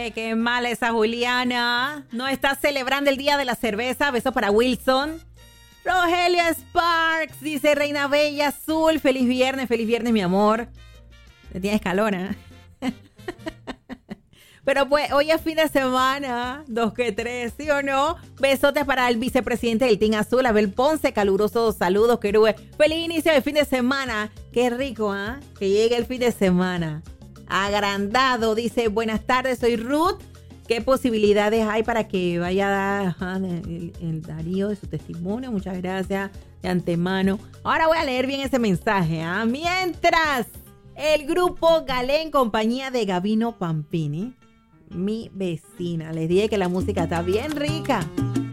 qué mala esa Juliana. No está celebrando el día de la cerveza. Besos para Wilson. Rogelia Sparks dice: Reina Bella Azul, feliz viernes, mi amor. Te tienes calor, ¿eh? Pero pues hoy es fin de semana, 2 que 3, ¿sí o no? Besotes para el vicepresidente del Team Azul, Abel Ponce, calurosos saludos, querube. Feliz inicio de fin de semana. Qué rico, ¿ah? ¿Eh? Que llegue el fin de semana. Agrandado, dice: buenas tardes, soy Ruth. ¿Qué posibilidades hay para que vaya a dar el Darío de su testimonio? Muchas gracias de antemano. Ahora voy a leer bien ese mensaje, ¿ah? Mientras, el grupo Galé en compañía de Gabino Pampini, mi vecina. Les dije que la música está bien rica.